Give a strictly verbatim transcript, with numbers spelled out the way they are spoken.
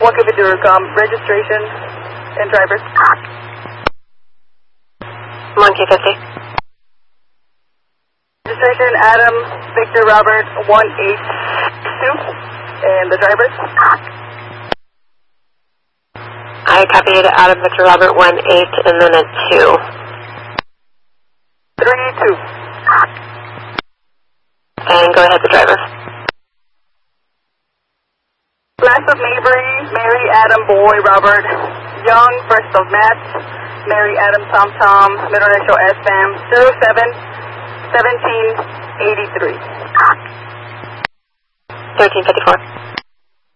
one fifty, com, registration and driver. Monkey fifty. Registration Adam Victor Robert one eight two, and the driver. I copied Adam Victor Robert one eight and then a two. three two. And go ahead, the driver. Last of Mabry, Mary Adam Boy Robert Young, first of Matt, Mary Adam Tom Tom, middle initial S M, zero seven seventeen eighty-three. thirteen fifty-four.